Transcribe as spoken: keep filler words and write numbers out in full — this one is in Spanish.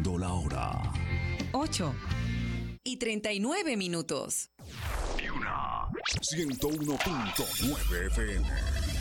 Marcando la hora. ocho y treinta y nueve minutos. ciento uno punto nueve F M.